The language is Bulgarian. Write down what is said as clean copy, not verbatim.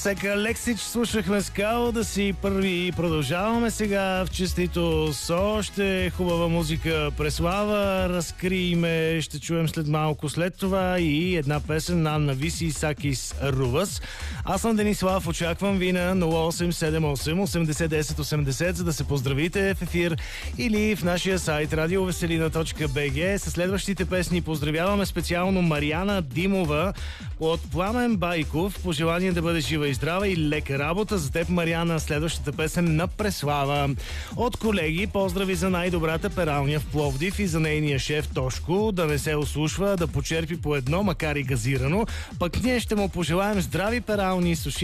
Сека Алексич, слушахме Скал да си първи и продължаваме сега в честито с още хубава музика. Преслава, разкри ме, ще чуем след малко след това и една песен на Анна Виси и Сакис Рувас. Аз съм Денислав, очаквам ви на 0878 80 10 80, за да се поздравите в ефир или в нашия сайт radioveselina.bg. Със следващите песни поздравяваме специално Мариана Димова от Пламен Байков. Пожелание да бъде жива и здрава и лека работа за теб, Мариана. Следващата песен на Преслава. От колеги поздрави за най-добрата пералня в Пловдив и за нейния шеф Тошко. Да не се ослушва, да почерпи по едно, макар и газирано. Пък ние ще му пожелаем здрави перални, суши